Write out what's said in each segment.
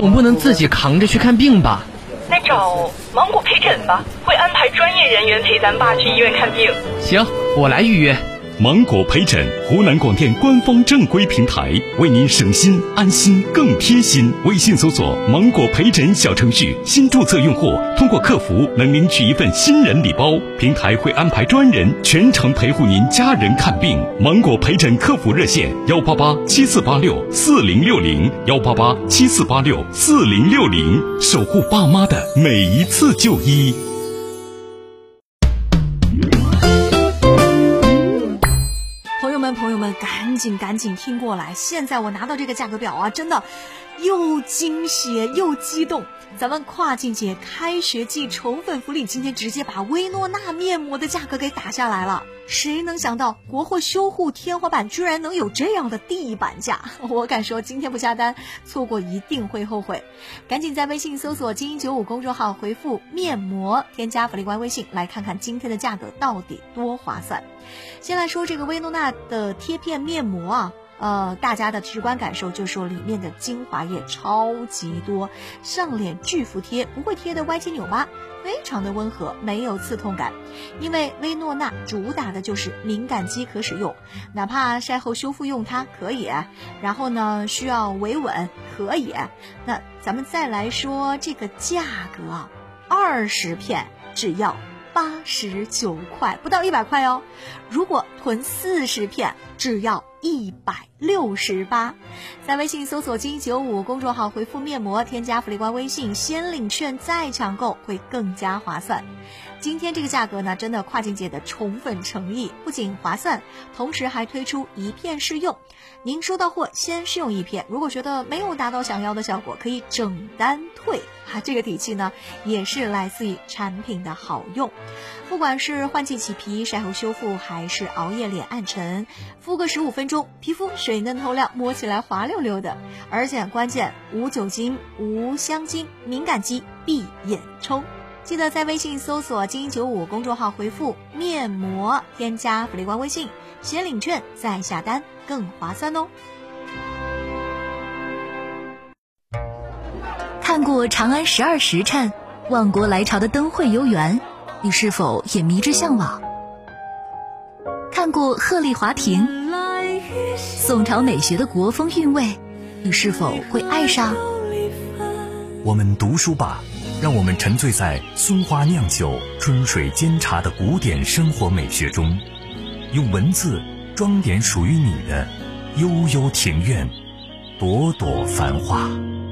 总不能自己扛着去看病吧？ 那找芒果陪诊吧，会安排专业人员陪咱爸去医院看病。 行，我来预约。 芒果陪诊，湖南广电官方正规平台，为您省心安心更贴心。微信搜索芒果陪诊小程序，新注册用户通过客服能领取一份新人礼包，平台会安排专人全程陪护您家人看病。芒果陪诊客服热线18874864060，18874864060，守护爸妈的每一次就医。 朋友们，赶紧听过来！现在我拿到这个价格表啊，真的又惊喜又激动。咱们跨境节开学季宠粉福利，今天直接把薇诺娜面膜的价格给打下来了。谁能想到国货修护天花板居然能有这样的地板价？我敢说今天不下单，错过一定会后悔。赶紧在微信搜索精英95公众号，回复面膜，添加福利官微信，来看看今天的价格到底多划算。先来说这个薇诺娜的贴片面膜啊，大家的直观感受就是说里面的精华液超级多，上脸巨服帖，不会贴的歪七扭八，非常的温和，没有刺痛感。因为薇诺娜主打的就是敏感肌可使用，哪怕晒后修复用它可以，然后呢需要维稳可以。那咱们再来说这个价格，20片只要89块，不到100块哦。如果囤40片，只要168。在微信搜索精英95公众号，回复面膜，添加福利官微信，先领券再抢购，会更加划算。今天这个价格呢，真的跨境节的宠粉诚意，不仅划算，同时还推出一片试用。您收到货先试用1片，如果觉得没有达到想要的效果，可以整单退。这个底气呢，也是来自于产品的好用。不管是换季起皮、晒后修复，还是熬夜脸暗沉，敷个15分钟，皮肤水嫩透亮，摸起来滑溜溜的。而且关键无酒精、无香精，敏感肌闭眼冲。记得在微信搜索精英95公众号，回复面膜，添加福利官微信，先领券再下单，更划算哦。 看过长安12时辰，万国来朝的灯会游园，你是否也迷之向往？看过鹤唳华亭，宋朝美学的国风韵味，你是否会爱上？ 我们读书吧，让我们沉醉在松花酿酒、春水煎茶的古典生活美学中，用文字装点属于你的悠悠庭院，朵朵繁华。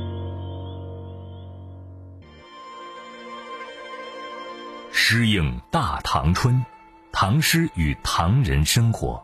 诗应大唐春，唐诗与唐人生活。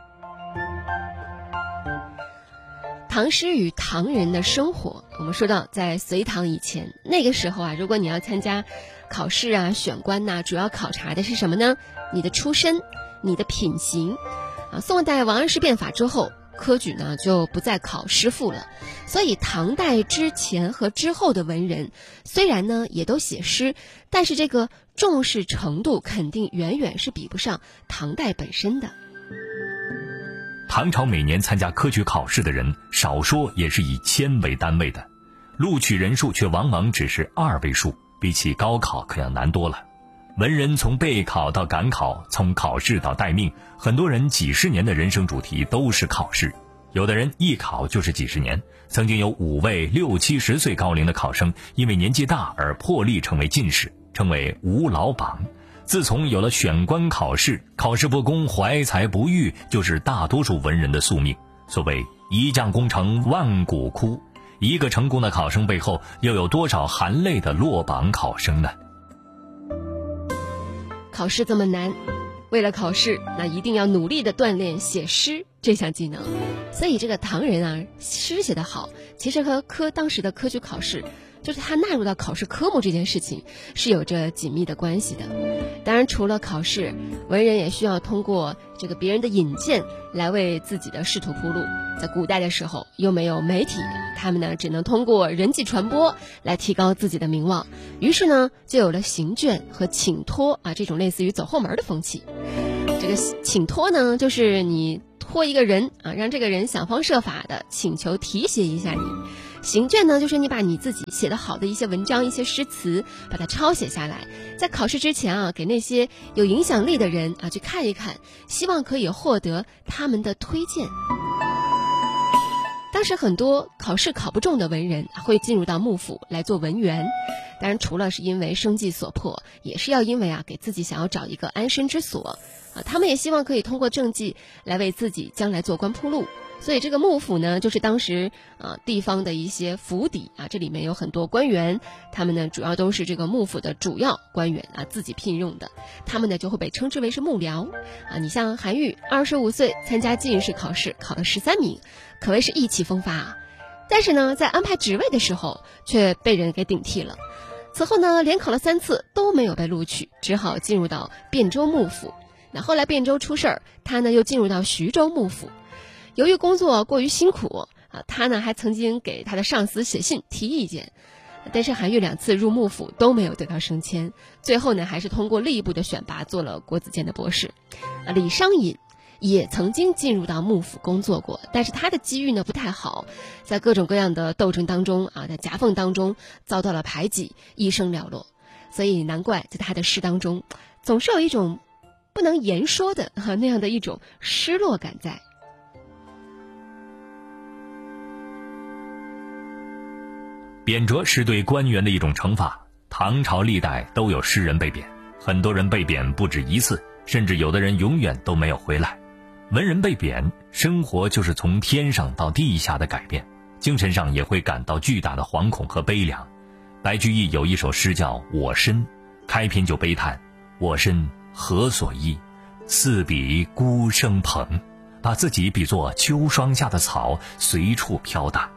唐诗与唐人的生活，我们说到在隋唐以前，那个时候啊，如果你要参加考试啊、选官呐，主要考察的是什么呢？你的出身、你的品行。宋代王安石变法之后，科举呢就不再考诗赋了，所以唐代之前和之后的文人，虽然呢也都写诗，但是这个重视程度肯定远远是比不上唐代本身的。 唐朝每年参加科举考试的人，少说也是以千为单位的，录取人数却往往只是2位数，比起高考可要难多了。文人从备考到赶考，从考试到待命，很多人几十年的人生主题都是考试。有的人一考就是几十年，曾经有5位60、70岁高龄的考生因为年纪大而破例成为进士，称为吴老榜。自从有了选官考试，考试不公，怀才不遇，就是大多数文人的宿命。所谓一将功成万骨枯，一个成功的考生背后又有多少含泪的落榜考生呢？ 考试这么难，为了考试，那一定要努力的锻炼写诗这项技能。所以这个唐人啊，诗写得好，其实和当时的科举考试，就是他纳入到考试科目这件事情是有着紧密的关系的。当然除了考试，文人也需要通过这个别人的引荐来为自己的仕途铺路。在古代的时候又没有媒体，他们呢只能通过人际传播来提高自己的名望，于是呢就有了行卷和请托这种类似于走后门的风气。这个请托呢，就是你托一个人让这个人想方设法的请求提携一下你。 行卷呢，就是你把你自己写的好的一些文章、一些诗词，把它抄写下来，在考试之前啊，给那些有影响力的人啊去看一看，希望可以获得他们的推荐。当时很多考试考不中的文人会进入到幕府来做文员，当然除了是因为生计所迫，也是要因为给自己想要找一个安身之所他们也希望可以通过政绩来为自己将来做官铺路。所以这个幕府呢，就是当时地方的一些府邸这里面有很多官员，他们呢主要都是这个幕府的主要官员自己聘用的，他们呢就会被称之为是幕僚你像韩愈25岁参加进士考试，考了13名，可谓是意气风发但是呢，在安排职位的时候却被人给顶替了。此后呢，连考了3次都没有被录取，只好进入到汴州幕府。那后来汴州出事儿，他呢又进入到徐州幕府。由于工作过于辛苦他呢还曾经给他的上司写信提意见，但是韩愈2次入幕府都没有得到升迁，最后呢还是通过吏部的选拔做了国子监的博士。李商隐也曾经进入到幕府工作过，但是他的机遇呢不太好，在各种各样的斗争当中在夹缝当中遭到了排挤，一生寥落。所以难怪在他的诗当中总是有一种不能言说的那样的一种失落感在。 贬谪是对官员的一种惩罚，唐朝历代都有诗人被贬，很多人被贬不止1次，甚至有的人永远都没有回来。文人被贬，生活就是从天上到地下的改变，精神上也会感到巨大的惶恐和悲凉。白居易有一首诗叫《我身》，开篇就悲叹：我身何所依，似比孤生蓬，把自己比作秋霜下的草，随处飘荡。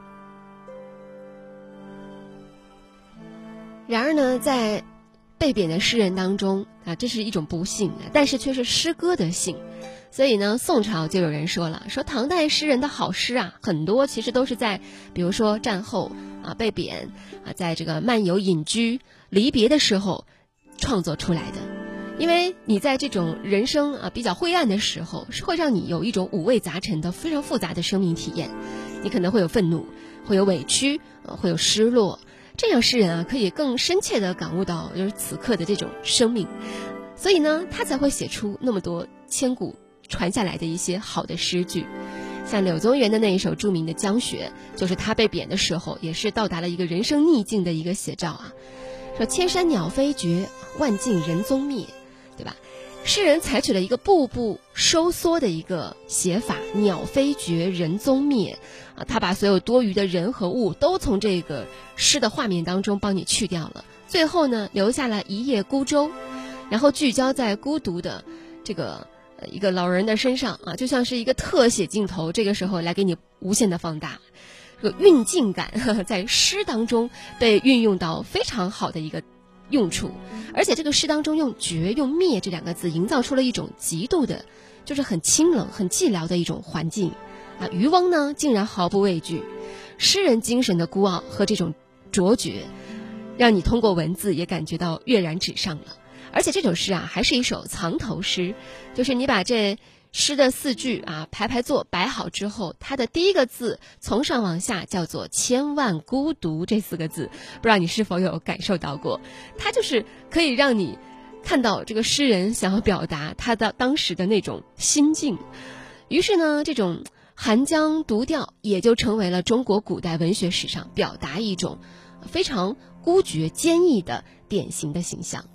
然而呢，在被贬的诗人当中这是一种不幸但是却是诗歌的幸。所以呢，宋朝就有人说了，说唐代诗人的好诗很多其实都是在比如说战后被贬在这个漫游隐居离别的时候创作出来的。因为你在这种人生比较灰暗的时候，是会让你有一种五味杂陈的非常复杂的生命体验，你可能会有愤怒，会有委屈会有失落，这样诗人可以更深切地感悟到就是此刻的这种生命，所以呢他才会写出那么多千古传下来的一些好的诗句。像柳宗元的那一首著名的《江雪》，就是他被贬的时候也是到达了一个人生逆境的一个写照说千山鸟飞绝，万径人踪灭，对吧？诗人采取了一个步步收缩的一个写法，鸟飞绝，人踪灭他把所有多余的人和物都从这个诗的画面当中帮你去掉了，最后呢留下了一叶孤舟，然后聚焦在孤独的这个一个老人的身上就像是一个特写镜头，这个时候来给你无限的放大，这个运镜感在诗当中被运用到非常好的一个用处。而且这个诗当中用绝用灭这2个字营造出了一种极度的就是很清冷很寂寥的一种环境渔翁呢竟然毫不畏惧，诗人精神的孤傲和这种卓绝让你通过文字也感觉到跃然纸上了。而且这首诗还是一首藏头诗，就是你把这诗的4句排坐摆好之后，它的第一个字从上往下叫做千万孤独，这4个字不知道你是否有感受到过，它就是可以让你看到这个诗人想要表达他的当时的那种心境。于是呢，这种寒江独调也就成为了中国古代文学史上表达一种非常孤绝坚毅的典型的形象。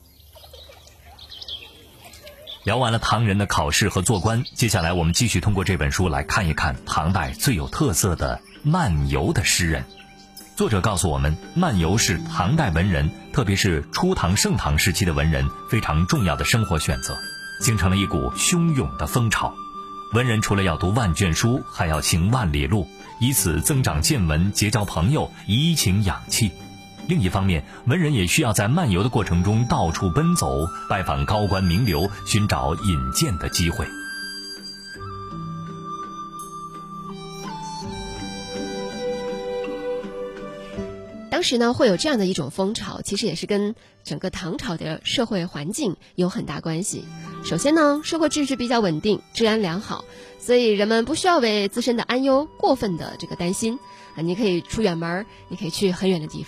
聊完了唐人的考试和做官，接下来我们继续通过这本书来看一看唐代最有特色的漫游的诗人。作者告诉我们，漫游是唐代文人，特别是初唐盛唐时期的文人非常重要的生活选择，形成了一股汹涌的风潮。文人除了要读万卷书，还要行万里路，以此增长见闻，结交朋友，怡情养气。另一方面，文人也需要在漫游的过程中到处奔走，拜访高官名流，寻找引荐的机会。 当当时呢，会有这样的一种风潮，其实也是跟整个唐朝的社会环境有很大关系。首先呢，社会秩序比较稳定，治安良好，所以人们不需要为自身的安忧过分的这个担心啊。你可以出远门，你可以去很远的地方。